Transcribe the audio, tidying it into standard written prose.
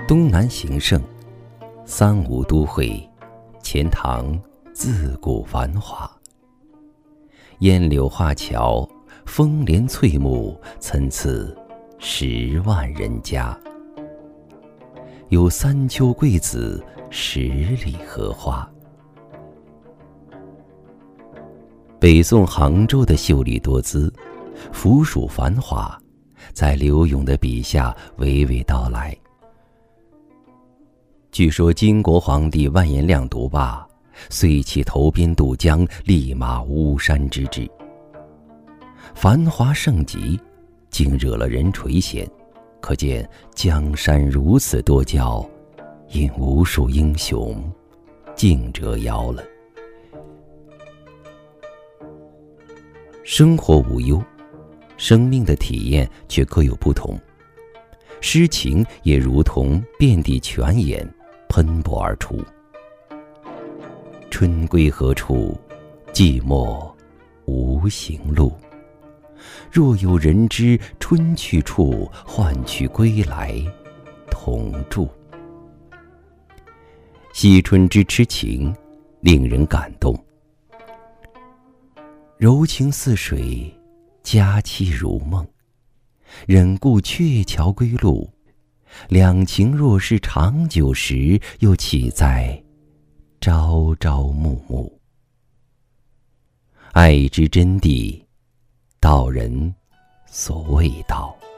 东南形胜，三吴都会，钱塘自古繁华。烟柳画桥，风帘翠幕，参差10万人家。有三秋桂子，10里荷花。北宋杭州的秀丽多姿，俯瞰繁华，在柳永的笔下娓娓道来。据说金国皇帝完颜亮独霸，遂起投鞭渡江，立马巫山之志。繁华盛极，竟惹了人垂涎，可见江山如此多娇，因无数英雄竞折腰了。生活无忧，生命的体验却各有不同。诗情也如同遍地泉眼，喷薄而出。春归何处？寂寞无行路。若有人知春去处，换取归来同住。惜春之痴情，令人感动。柔情似水，佳期如梦。忍顾鹊桥归路，两情若是长久时，又岂在朝朝暮暮。爱之真谛，道人所谓道。